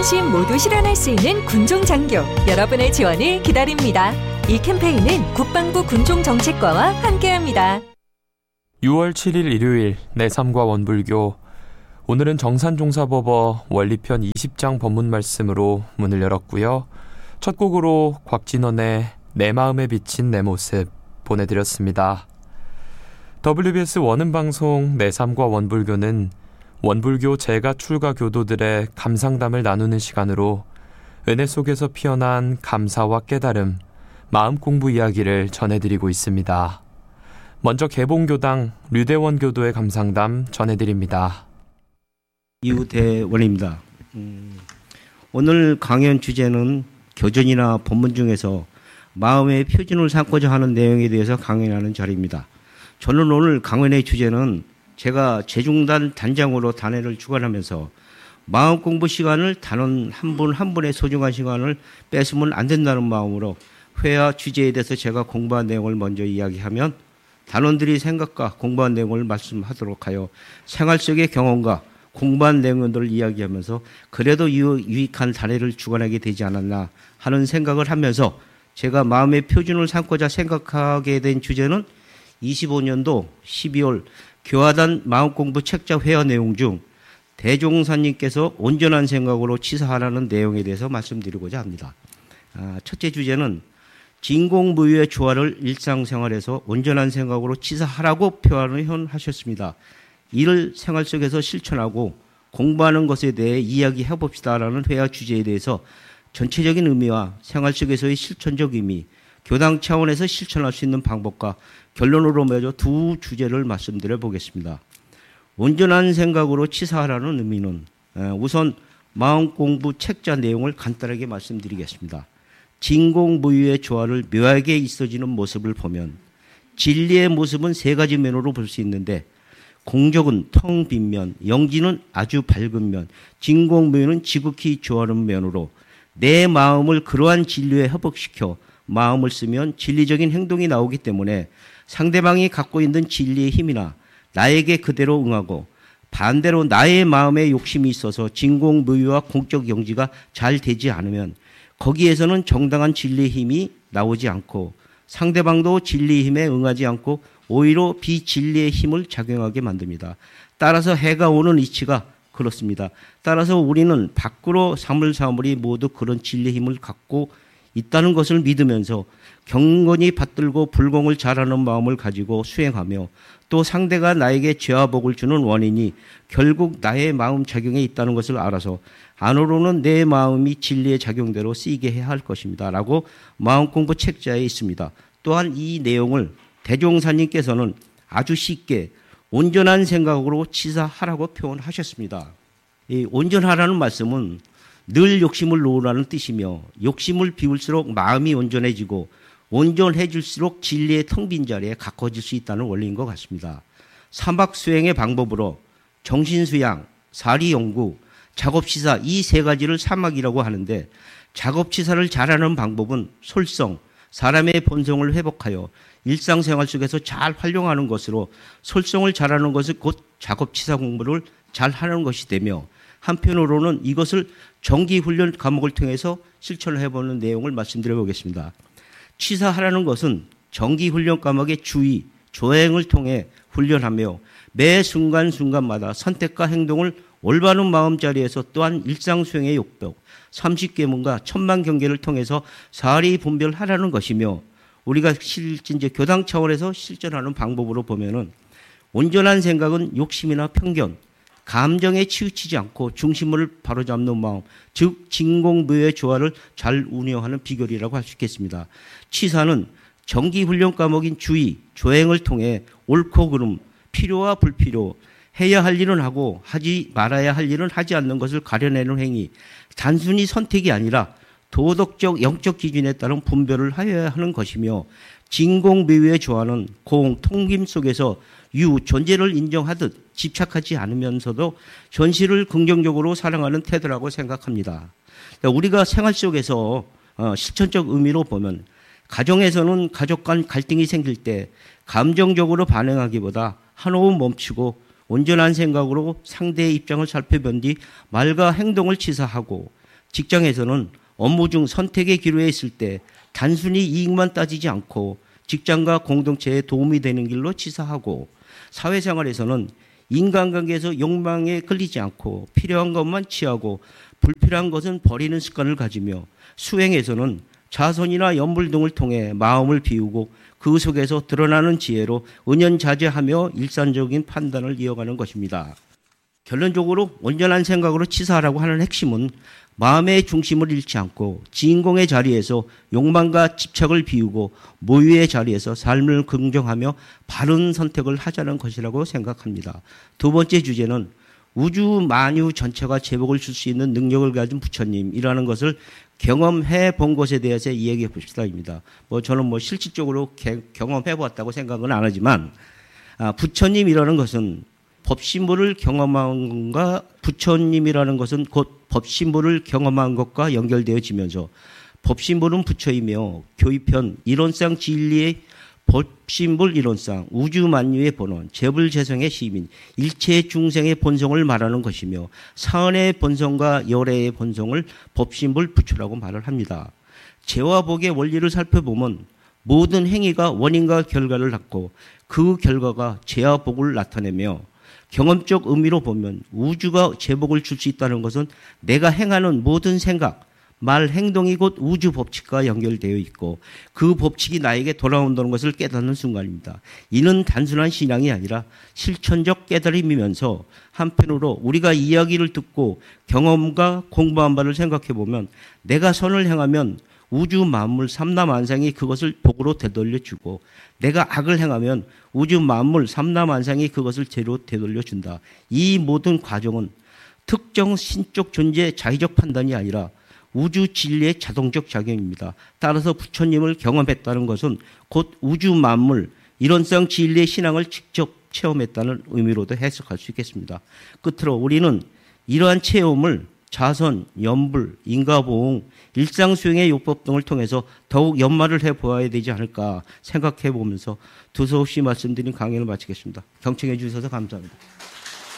안심 모두 실현할 수 있는 군종장교, 여러분의 지원을 기다립니다. 이 캠페인은 국방부 군종정책과와 함께합니다. 6월 7일 일요일 내 삶과 원불교. 오늘은 정산종사법어 원리편 20장 법문 말씀으로 문을 열었고요. 첫 곡으로 곽진원의 내 마음에 비친 내 모습 보내드렸습니다. WBS 원음방송 내 삶과 원불교는 원불교 재가 출가 교도들의 감상담을 나누는 시간으로 은혜 속에서 피어난 감사와 깨달음, 마음 공부 이야기를 전해드리고 있습니다. 먼저 개봉교당 류대원 교도의 감상담 전해드립니다. 유대원입니다. 오늘 강연 주제는 교전이나 본문 중에서 마음의 표준을 삼고자 하는 내용에 대해서 강연하는 자리입니다. 저는 오늘 강연의 주제는 제가 재중단 단장으로 단회를 주관하면서 마음 공부 시간을 단원 한 분 한 분의 소중한 시간을 뺏으면 안 된다는 마음으로 회화 주제에 대해서 제가 공부한 내용을 먼저 이야기하면 단원들이 생각과 공부한 내용을 말씀하도록 하여 생활 속의 경험과 공부한 내용들을 이야기하면서 그래도 유익한 단회를 주관하게 되지 않았나 하는 생각을 하면서 제가 마음의 표준을 삼고자 생각하게 된 주제는 25년도 12월 교화단 마음공부 책자 회화 내용 중 대종사님께서 온전한 생각으로 치사하라는 내용에 대해서 말씀드리고자 합니다. 첫째 주제는 진공무유의 조화를 일상생활에서 온전한 생각으로 치사하라고 표현하셨습니다. 이를 생활 속에서 실천하고 공부하는 것에 대해 이야기해 봅시다라는 회화 주제에 대해서 전체적인 의미와 생활 속에서의 실천적 의미, 교당 차원에서 실천할 수 있는 방법과 결론으로 맺어 두 주제를 말씀드려 보겠습니다. 온전한 생각으로 치사하라는 의미는 우선 마음공부 책자 내용을 간단하게 말씀드리겠습니다. 진공무유의 조화를 묘하게 있어지는 모습을 보면 진리의 모습은 세 가지 면으로 볼 수 있는데 공적은 텅 빈 면, 영지는 아주 밝은 면, 진공무유는 지극히 조화로운 면으로 내 마음을 그러한 진리에 회복시켜 마음을 쓰면 진리적인 행동이 나오기 때문에 상대방이 갖고 있는 진리의 힘이나 나에게 그대로 응하고 반대로 나의 마음에 욕심이 있어서 진공무유와 공적 영지가 잘 되지 않으면 거기에서는 정당한 진리의 힘이 나오지 않고 상대방도 진리의 힘에 응하지 않고 오히려 비진리의 힘을 작용하게 만듭니다. 따라서 해가 오는 이치가 그렇습니다. 따라서 우리는 밖으로 사물사물이 모두 그런 진리의 힘을 갖고 있다는 것을 믿으면서 경건히 받들고 불공을 잘하는 마음을 가지고 수행하며 또 상대가 나에게 죄와 복을 주는 원인이 결국 나의 마음 작용에 있다는 것을 알아서 안으로는 내 마음이 진리의 작용대로 쓰이게 해야 할 것입니다. 라고 마음공부 책자에 있습니다. 또한 이 내용을 대종사님께서는 아주 쉽게 온전한 생각으로 치사하라고 표현하셨습니다. 이 온전하라는 말씀은 늘 욕심을 놓으라는 뜻이며 욕심을 비울수록 마음이 온전해지고 온전해질수록 진리의 텅 빈 자리에 가까워질 수 있다는 원리인 것 같습니다. 사막 수행의 방법으로 정신수양, 사리연구, 작업치사 이 세 가지를 사막이라고 하는데 작업치사를 잘하는 방법은 솔성, 사람의 본성을 회복하여 일상생활 속에서 잘 활용하는 것으로 솔성을 잘하는 것은 곧 작업치사 공부를 잘하는 것이 되며 한편으로는 이것을 정기훈련 과목을 통해서 실천을 해보는 내용을 말씀드려 보겠습니다. 치사하라는 것은 정기훈련 과목의 주의, 조행을 통해 훈련하며 매 순간순간마다 선택과 행동을 올바른 마음자리에서 또한 일상수행의 욕복, 30계문과 천만경계를 통해서 사리 분별하라는 것이며 우리가 이제 교당 차원에서 실천하는 방법으로 보면은 온전한 생각은 욕심이나 편견, 감정에 치우치지 않고 중심을 바로잡는 마음, 즉 진공무유의 조화를 잘 운영하는 비결이라고 할 수 있겠습니다. 치사는 정기훈련 과목인 주의, 조행을 통해 옳고 그름, 필요와 불필요, 해야 할 일은 하고 하지 말아야 할 일은 하지 않는 것을 가려내는 행위, 단순히 선택이 아니라 도덕적, 영적 기준에 따른 분별을 하여야 하는 것이며 진공무유의 조화는 공, 통김 속에서 유, 존재를 인정하듯 집착하지 않으면서도 현실을 긍정적으로 사랑하는 태도라고 생각합니다. 우리가 생활 속에서 실천적 의미로 보면 가정에서는 가족 간 갈등이 생길 때 감정적으로 반응하기보다 한호흡 멈추고 온전한 생각으로 상대의 입장을 살펴본 뒤 말과 행동을 치사하고 직장에서는 업무 중 선택의 기로에 있을 때 단순히 이익만 따지지 않고 직장과 공동체에 도움이 되는 길로 치사하고, 사회생활에서는 인간관계에서 욕망에 끌리지 않고 필요한 것만 취하고 불필요한 것은 버리는 습관을 가지며, 수행에서는 자선이나 연불 등을 통해 마음을 비우고 그 속에서 드러나는 지혜로 은연자제하며 일산적인 판단을 이어가는 것입니다. 결론적으로 온전한 생각으로 치사하라고 하는 핵심은 마음의 중심을 잃지 않고 진공의 자리에서 욕망과 집착을 비우고 모유의 자리에서 삶을 긍정하며 바른 선택을 하자는 것이라고 생각합니다. 두 번째 주제는 우주 만유 전체가 제복을 줄 수 있는 능력을 가진 부처님이라는 것을 경험해 본 것에 대해서 이야기해 봅시다입니다. 저는 실질적으로 경험해 보았다고 생각은 안 하지만, 부처님이라는 것은 법신부를 경험한 것과, 부처님이라는 것은 곧 법신부를 경험한 것과 연결되어지면서, 법신부는 부처이며 교의편 이론상 진리의 법신불 이론상 우주만유의 본원, 재불재성의 시민, 일체 중생의 본성을 말하는 것이며, 사은의 본성과 열애의 본성을 법신불 부처라고 말을 합니다. 재와 복의 원리를 살펴보면 모든 행위가 원인과 결과를 갖고 그 결과가 재와 복을 나타내며, 경험적 의미로 보면 우주가 재복을 줄 수 있다는 것은 내가 행하는 모든 생각, 말, 행동이 곧 우주 법칙과 연결되어 있고 그 법칙이 나에게 돌아온다는 것을 깨닫는 순간입니다. 이는 단순한 신앙이 아니라 실천적 깨달음이면서, 한편으로 우리가 이야기를 듣고 경험과 공부한 바를 생각해 보면 내가 선을 행하면 우주 만물 삼라만상이 그것을 복으로 되돌려주고, 내가 악을 행하면 우주 만물 삼라만상이 그것을 죄로 되돌려준다. 이 모든 과정은 특정 신적 존재의 자의적 판단이 아니라 우주 진리의 자동적 작용입니다. 따라서 부처님을 경험했다는 것은 곧 우주 만물 이론상 진리의 신앙을 직접 체험했다는 의미로도 해석할 수 있겠습니다. 끝으로 우리는 이러한 체험을 자선, 연불, 인가보응, 일상수행의 요법 등을 통해서 더욱 연마를 해보아야 되지 않을까 생각해 보면서 두서없이 말씀드린 강연을 마치겠습니다. 경청해 주셔서 감사합니다.